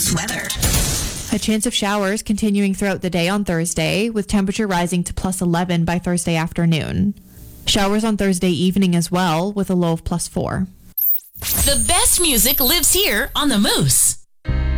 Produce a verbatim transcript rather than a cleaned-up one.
Moose weather. A chance of showers continuing throughout the day on Thursday, with temperature rising to plus eleven by Thursday afternoon. Showers on Thursday evening as well, with a low of plus four. The best music lives here on the Moose.